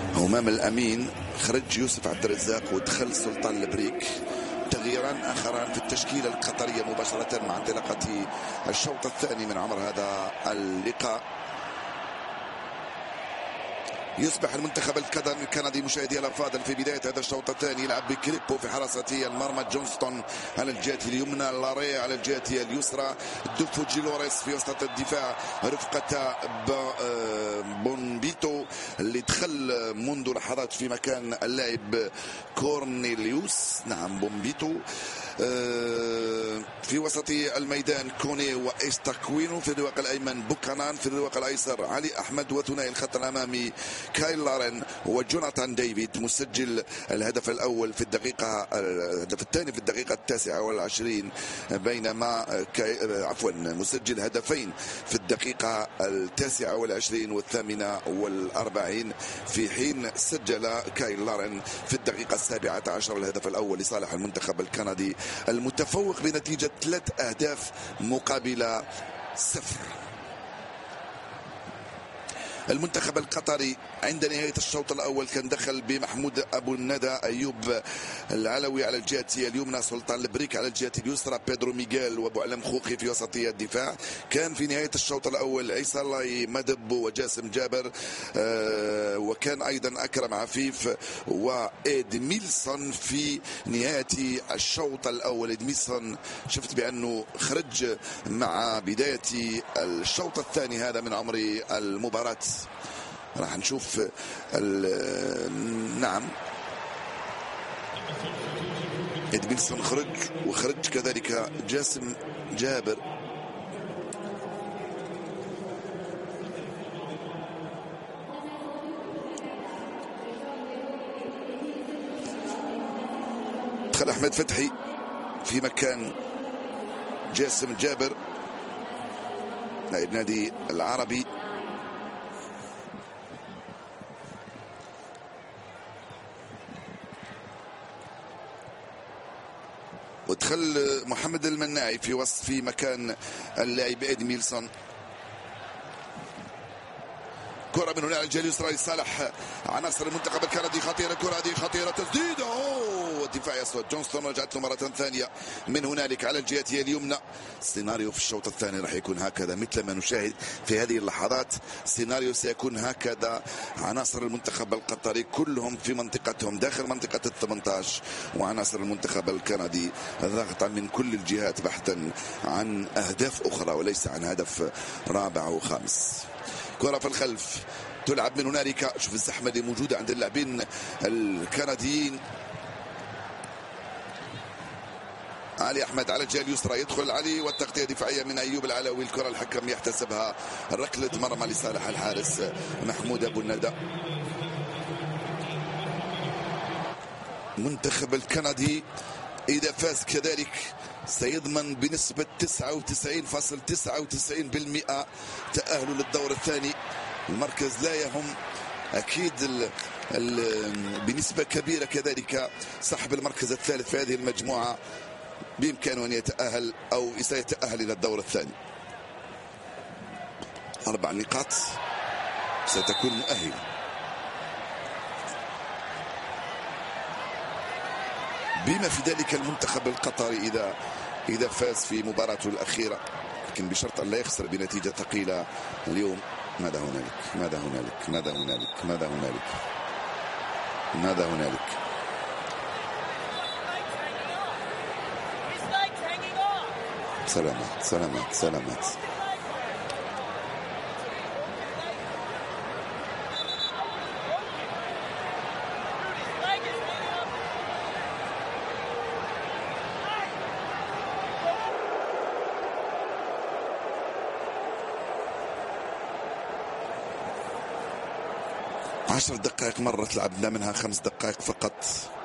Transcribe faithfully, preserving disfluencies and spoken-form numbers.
همام الأمين خرج يوسف عبد الرزاق ودخل سلطان البريك، تغييران آخران في التشكيلة القطرية مباشرة مع انطلاقة الشوط الثاني من عمر هذا اللقاء. يصبح المنتخب الكندي مشاهدي الافاضل في بدايه هذا الشوط الثاني يلعب بكريبو في حراسه المرمى، جونستون على الجهه اليمنى، لاري على الجهه اليسرى، دوفوجي لوريس في وسط الدفاع رفقه بونبيتو اللي دخل منذ لحظات في مكان اللاعب كورنيليوس. نعم بونبيتو. في وسط الميدان كوني وايستاكوينو، في الرواق الايمن بوكانان، في الرواق الايسر علي احمد، وثنائي الخط الامامي كايل لارين وجوناثان ديفيد، مسجل الهدف الاول في الدقيقه الهدف الثاني في الدقيقه التاسعه والعشرين، بينما كاي... عفوا مسجل هدفين في الدقيقه التاسعه والعشرين والثامنه والاربعين، في حين سجل كايل لارين في الدقيقه السابعه عشر الهدف الاول لصالح المنتخب الكندي المتفوق بنتيجه ثلاث اهداف مقابل صفر. المنتخب القطري عند نهاية الشوط الأول كان دخل بمحمود أبو الندى، أيوب العلوي على الجهة اليمنى، سلطان البريك على الجهة اليسرى، بيدرو ميغيل وأبو علم خوخي في وسطية الدفاع. كان في نهاية الشوط الأول عيسى الله مدب وجاسم جابر، آه وكان أيضا أكرم عفيف وإدميلسون في نهاية الشوط الأول. إدميلسون شفت بأنه خرج مع بداية الشوط الثاني هذا من عمر المباراة. راح نشوف نعم إدميلسون خرج، وخرج كذلك جاسم جابر. دخل أحمد فتحي في مكان جاسم جابر نائب نادي العربي. ودخل محمد المناعي في وسط في مكان اللاعب إدميلسون. كرة من هنا على الجهة اليسرى لصالح عناصر المنتخب الكندي، خطيرة الكرة هذه، خطيرة تسديدة، اوه الدفاع يسود. جونستون رجعت له مرة ثانية من هنالك على الجهة اليمنى. سيناريو في الشوط الثاني راح يكون هكذا مثل ما نشاهد في هذه اللحظات، سيناريو سيكون هكذا. عناصر المنتخب القطري كلهم في منطقتهم داخل منطقة الثمانية عشر، وعناصر المنتخب الكندي ضغطا من كل الجهات بحثا عن أهداف أخرى وليس عن هدف رابع وخامس. كرة في الخلف تلعب من هنالك، شوف الزحمة اللي موجودة عند اللاعبين الكنديين. علي أحمد على الجهة اليسرى، يدخل علي والتغطية دفاعية من أيوب العلوي. الكرة الحكم يحتسبها ركلة مرمى لصالح الحارس محمود أبو الندى. منتخب الكندي إذا فاز كذلك سيضمن بنسبة تسعة وتسعين فاصلة تسعة وتسعين بالمئة تأهل للدور الثاني. المركز لا يهم أكيد ال ال بنسبة كبيرة كذلك صاحب المركز الثالث في هذه المجموعة بإمكانه أن يتأهل أو سيتأهل إلى الدور الثاني. أربع نقاط ستكون مؤهلة. بما في ذلك المنتخب القطري إذا إذا فاز في مباراته الأخيرة، لكن بشرط أن لا يخسر بنتيجة ثقيلة اليوم. ماذا هنالك ماذا هنالك ماذا هنالك ماذا هنالك ماذا هنالك سلامات سلامات سلامات. عشر دقائق مرت، لعبنا منها خمس دقائق فقط.